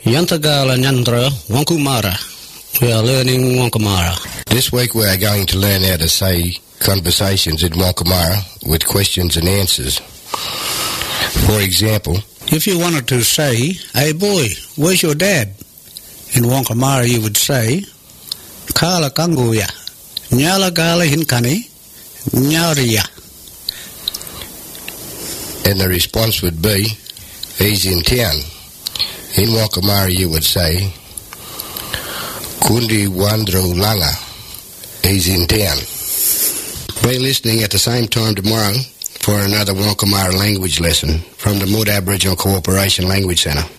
Yantagala Nyandra Wankumara. We are learning Wankamara. This week we are going to learn how to say conversations in Wankamara with questions and answers. For example, if you wanted to say, "Hey boy, where's your dad?" in Wankamara you would say, "Kala kanguya, nyala gala hinkani, nyariya." And the response would be, "He's in town." In Wankamara you would say, "Kundi wandro langa." He's in town. Be listening at the same time tomorrow for another Wankamara language lesson from the Mood Aboriginal Cooperation Language Centre.